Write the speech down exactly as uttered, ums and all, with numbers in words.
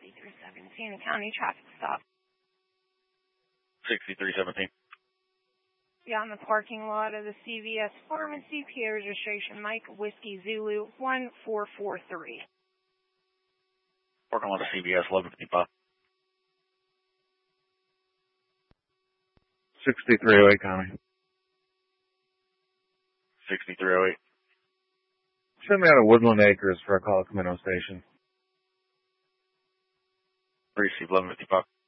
sixty-three seventeen County traffic stop. sixty-three seventeen. Yeah, on the parking lot of the C V S Pharmacy, P A registration Mike Whiskey Zulu one four four three. Parking lot of C V S eleven fifty-five. sixty-three oh eight County. sixty-three oh eight. Send me out of Woodland Acres for a call at Camino Station. Receive eleven fifty-five.